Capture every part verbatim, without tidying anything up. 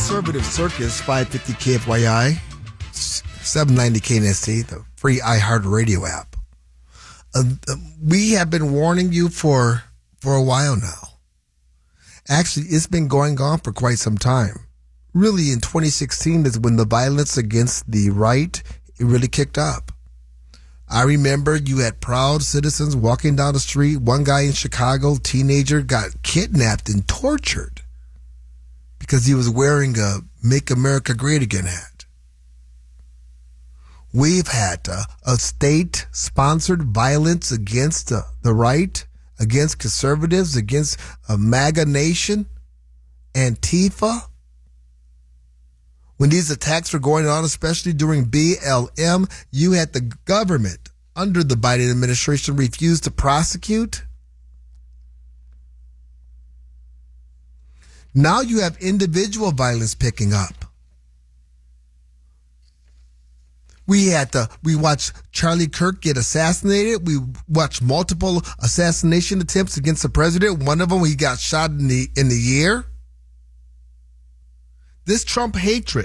Conservative Circus, five fifty K F Y I, seven ninety K N S T, the free iHeartRadio app. Uh, we have been warning you for for a while now. Actually, it's been going on for quite some time. Really, in twenty sixteen is when the violence against the right, it really kicked up. I remember you had proud citizens walking down the street. One guy in Chicago, teenager, got kidnapped and tortured because he was wearing a Make America Great Again hat. We've had uh, a state-sponsored violence against uh, the right, against conservatives, against a MAGA nation, Antifa. When these attacks were going on, especially during B L M, you had the government under the Biden administration refuse to prosecute. Now you have individual violence picking up. We had to, we watched Charlie Kirk get assassinated. We watched multiple assassination attempts against the president. One of them, he got shot in the, in the ear. This Trump hatred.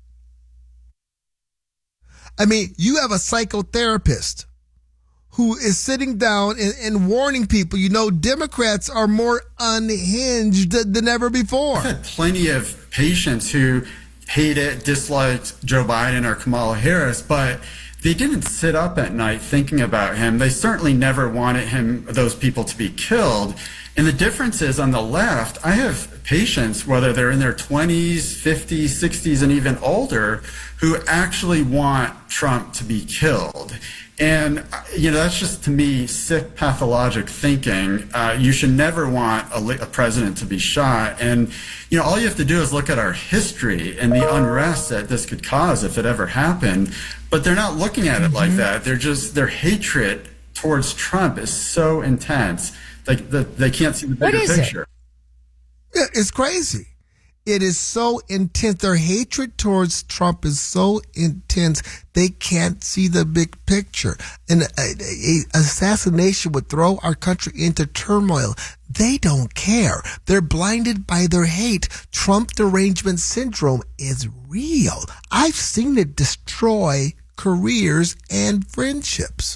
I mean, you have a psychotherapist who is sitting down and, and warning people, you know, Democrats are more unhinged than ever before. I've had plenty of patients who hated, disliked Joe Biden or Kamala Harris, but they didn't sit up at night thinking about him. They certainly never wanted him, those people, to be killed. And the difference is on the left, I have patients, whether they're in their twenties, fifties, sixties, and even older, who actually want Trump to be killed. And, you know, that's just, to me, sick, pathologic thinking. Uh, you should never want a, a president to be shot. And, you know, all you have to do is look at our history and the unrest that this could cause if it ever happened. But they're not looking at it mm-hmm. like that. They're just, their hatred towards Trump is so intense. Like the, they can't see the bigger what is picture. It? Yeah, it's crazy. It is so intense. Their hatred towards Trump is so intense, they can't see the big picture. And a, a, a assassination would throw our country into turmoil. They don't care. They're blinded by their hate. Trump derangement syndrome is real. I've seen it destroy careers and friendships.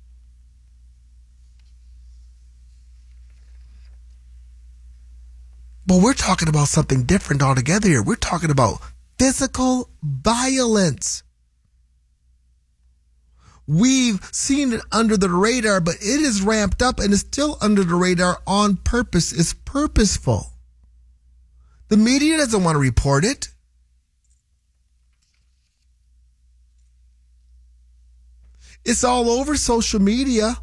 But we're talking about something different altogether here. We're talking about physical violence. We've seen it under the radar, but it is ramped up and is still under the radar on purpose. It's purposeful. The media doesn't want to report it. It's all over social media.